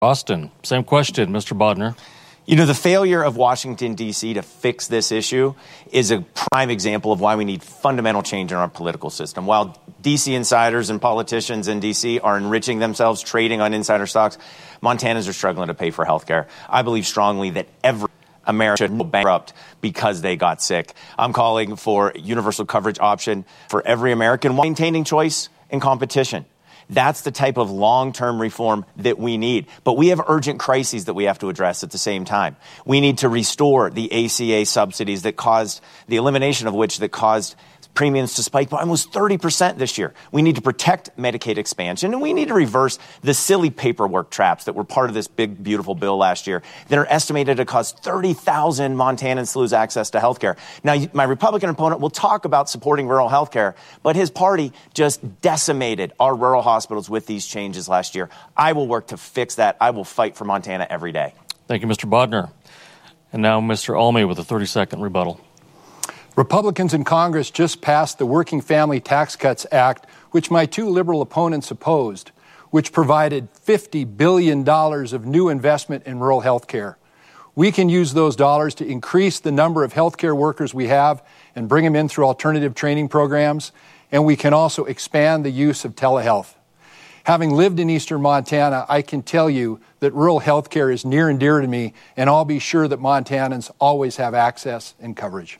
Austin, same question, Mr. Bodner. You know, the failure of Washington, D.C. to fix this issue is a prime example of why we need fundamental change in our political system. While D.C. insiders and politicians in D.C. are enriching themselves, trading on insider stocks, Montanans are struggling to pay for health care. I believe strongly that every American should go bankrupt because they got sick. I'm calling for universal coverage option for every American while maintaining choice and competition. That's the type of long-term reform that we need. But we have urgent crises that we have to address at the same time. We need to restore the ACA subsidies that caused, the elimination of which that caused premiums to spike by almost 30% this year. We need to protect Medicaid expansion, and we need to reverse the silly paperwork traps that were part of this big, beautiful bill last year that are estimated to cause 30,000 Montanans to lose access to health care. Now, my Republican opponent will talk about supporting rural health care, but his party just decimated our rural hospitals with these changes last year. I will work to fix that. I will fight for Montana every day. Thank you, Mr. Bodner. And now Mr. Almy with a 30-second rebuttal. Republicans in Congress just passed the Working Family Tax Cuts Act, which my two liberal opponents opposed, which provided $50 billion of new investment in rural health care. We can use those dollars to increase the number of health care workers we have and bring them in through alternative training programs, and we can also expand the use of telehealth. Having lived in eastern Montana, I can tell you that rural health care is near and dear to me, and I'll be sure that Montanans always have access and coverage.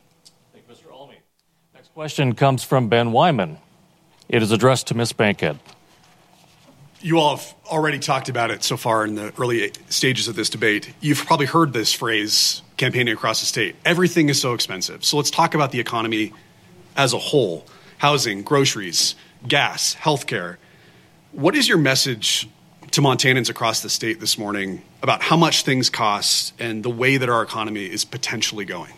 Question comes from Ben Wyman. It is addressed to Ms. Bankhead. You all have already talked about it so far in the early stages of this debate. You've probably heard this phrase campaigning across the state. Everything is so expensive. So let's talk about the economy as a whole. Housing, groceries, gas, healthcare. What is your message to Montanans across the state this morning about how much things cost and the way that our economy is potentially going?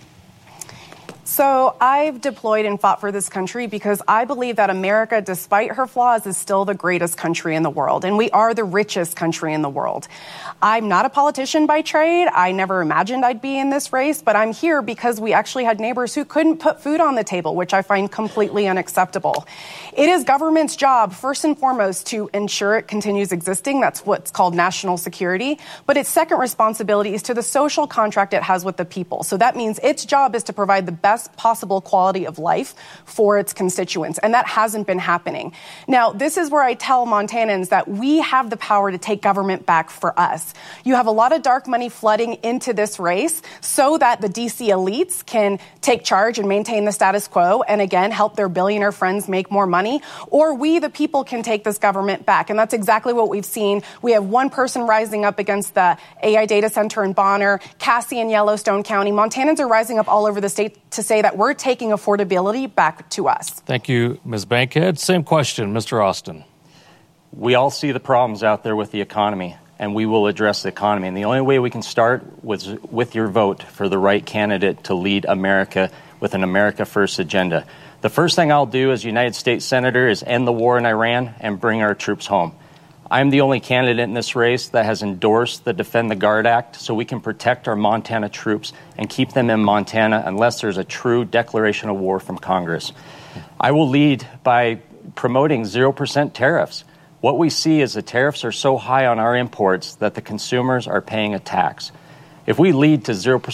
So I've deployed and fought for this country because I believe that America, despite her flaws, is still the greatest country in the world, and we are the richest country in the world. I'm not a politician by trade. I never imagined I'd be in this race, but I'm here because we actually had neighbors who couldn't put food on the table, which I find completely unacceptable. It is government's job, first and foremost, to ensure it continues existing. That's what's called national security. But its second responsibility is to the social contract it has with the people. So that means its job is to provide the best possible quality of life for its constituents, and that hasn't been happening. Now, this is where I tell Montanans that we have the power to take government back for us. You have a lot of dark money flooding into this race so that the DC elites can take charge and maintain the status quo and, again, help their billionaire friends make more money, or we, the people, can take this government back, and that's exactly what we've seen. We have one person rising up against the AI data center in Bonner, Cassie in Yellowstone County. Montanans are rising up all over the state to say that we're taking affordability back to us. Thank you, Ms. Bankhead. Same question, Mr. Austin. We all see the problems out there with the economy, and we will address the economy. And the only way we can start was with your vote for the right candidate to lead America with an America First agenda. The first thing I'll do as United States Senator is end the war in Iran and bring our troops home. I'm the only candidate in this race that has endorsed the Defend the Guard Act so we can protect our Montana troops and keep them in Montana unless there's a true declaration of war from Congress. I will lead by promoting 0% tariffs. What we see is the tariffs are so high on our imports that the consumers are paying a tax. If we lead to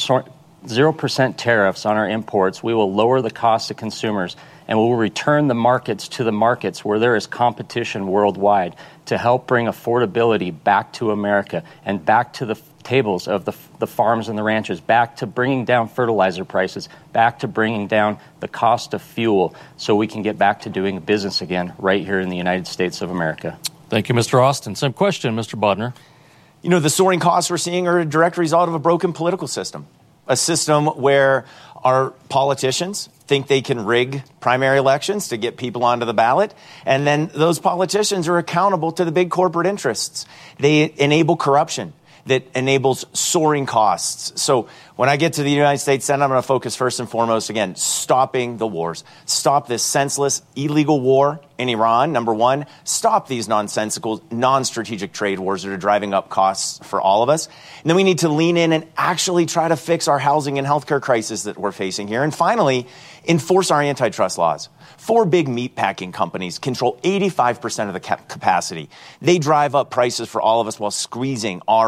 0% tariffs on our imports, we will lower the cost to consumers and we will return the markets to the markets where there is competition worldwide to help bring affordability back to America and back to the tables of the farms and the ranches, back to bringing down fertilizer prices, back to bringing down the cost of fuel so we can get back to doing business again right here in the United States of America. Thank you, Mr. Austin. Same question, Mr. Bodner. You know, the soaring costs we're seeing are a direct result of a broken political system, a system where our politicians think they can rig primary elections to get people onto the ballot, and then those politicians are accountable to the big corporate interests. They enable corruption. that enables soaring costs. So when I get to the United States Senate, I'm going to focus first and foremost, again, stopping the wars. Stop this senseless, illegal war in Iran, number one. Stop these nonsensical, non-strategic trade wars that are driving up costs for all of us. And then we need to lean in and actually try to fix our housing and healthcare crisis that we're facing here. And finally, enforce our antitrust laws. 4 big meatpacking companies control 85% of the capacity. They drive up prices for all of us while squeezing our